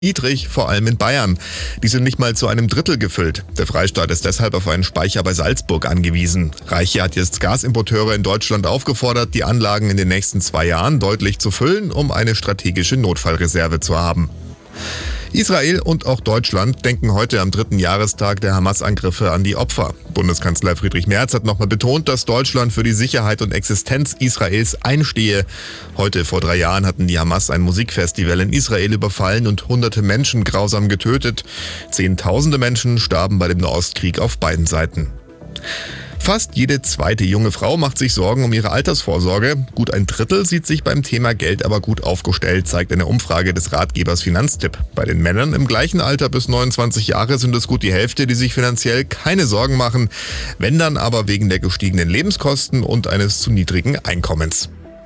niedrig, vor allem in Bayern. Die sind nicht mal zu einem Drittel gefüllt. Der Freistaat ist deshalb auf einen Speicher bei Salzburg angewiesen. Reiche hat jetzt Gasimporteure in Deutschland aufgefordert, die Anlagen in den nächsten 2 Jahren deutlich zu füllen, um eine strategische Notfallreserve zu haben. Israel und auch Deutschland denken heute am 3. Jahrestag der Hamas-Angriffe an die Opfer. Bundeskanzler Friedrich Merz hat nochmal betont, dass Deutschland für die Sicherheit und Existenz Israels einstehe. Heute vor 3 Jahren hatten die Hamas ein Musikfestival in Israel überfallen und hunderte Menschen grausam getötet. Zehntausende Menschen starben bei dem Nahostkrieg auf beiden Seiten. Fast jede zweite junge Frau macht sich Sorgen um ihre Altersvorsorge. Gut ein Drittel sieht sich beim Thema Geld aber gut aufgestellt, zeigt eine Umfrage des Ratgebers Finanztipp. Bei den Männern im gleichen Alter bis 29 Jahre sind es gut die Hälfte, die sich finanziell keine Sorgen machen. Wenn dann aber wegen der gestiegenen Lebenskosten und eines zu niedrigen Einkommens.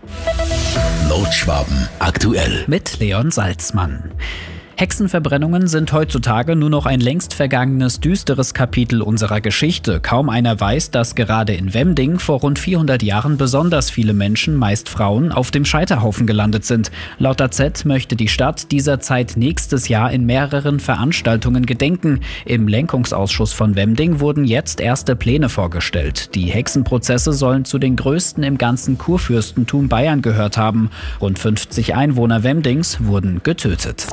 Nordschwaben aktuell mit Leon Salzmann. Hexenverbrennungen sind heutzutage nur noch ein längst vergangenes, düsteres Kapitel unserer Geschichte. Kaum einer weiß, dass gerade in Wemding vor rund 400 Jahren besonders viele Menschen, meist Frauen, auf dem Scheiterhaufen gelandet sind. Laut AZ möchte die Stadt dieser Zeit nächstes Jahr in mehreren Veranstaltungen gedenken. Im Lenkungsausschuss von Wemding wurden jetzt erste Pläne vorgestellt. Die Hexenprozesse sollen zu den größten im ganzen Kurfürstentum Bayern gehört haben. Rund 50 Einwohner Wemdings wurden getötet.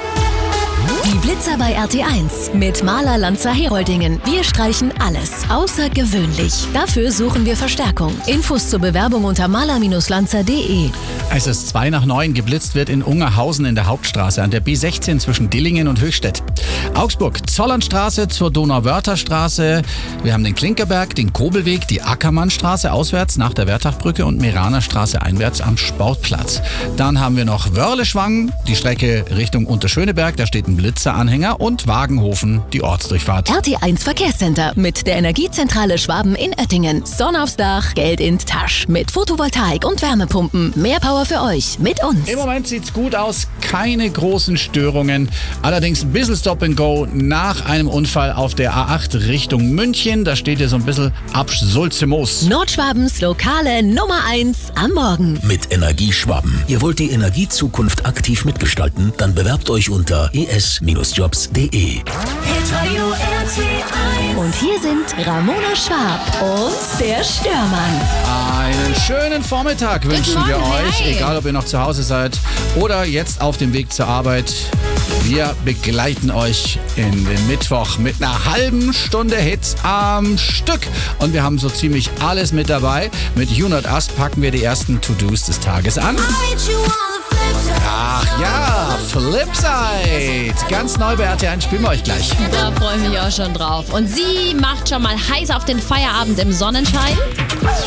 Die Blitzer bei RT1 mit Maler Lanzer Heroldingen. Wir streichen alles außergewöhnlich. Dafür suchen wir Verstärkung. Infos zur Bewerbung unter maler-lanzer.de. Es ist 8:02. Geblitzt wird in Ungerhausen in der Hauptstraße an der B16 zwischen Dillingen und Höchstädt. Augsburg, Zollernstraße zur Donauwörtherstraße. Wir haben den Klinkerberg, den Kobelweg, die Ackermannstraße auswärts nach der Wertachbrücke und Meranerstraße einwärts am Sportplatz. Dann haben wir noch Wörleschwang, die Strecke Richtung Unterschöneberg, da steht ein Blitzeranhänger, und Wagenhofen, die Ortsdurchfahrt. RT1 Verkehrscenter mit der Energiezentrale Schwaben in Oettingen. Sonne aufs Dach, Geld in die Tasche. Mit Photovoltaik und Wärmepumpen. Mehr Power für euch mit uns. Im Moment sieht's gut aus, keine großen Störungen. Allerdings ein bisschen Stop and Go nach einem Unfall auf der A8 Richtung München. Da steht ihr so ein bisschen ab Sulzemoos. Nordschwabens lokale Nummer 1 am Morgen. mit Energieschwaben. Ihr wollt die Energiezukunft aktiv mitgestalten? Dann bewerbt euch unter es-jobs.de. Und hier sind Ramona Schwab und der Störmann. Einen schönen Vormittag wünschen wir euch, egal ob ihr noch zu Hause seid oder jetzt auf dem Weg zur Arbeit. Wir begleiten euch in den Mittwoch mit einer halben Stunde Hits am Stück. Und wir haben so ziemlich alles mit dabei. Mit You Not Us packen wir die ersten To-Dos des Tages an. Ach ja, Flipside. Ganz neu bei RT1 spielen wir euch gleich. Da freue ich mich auch schon drauf. Und sie macht schon mal heiß auf den Feierabend im Sonnenschein.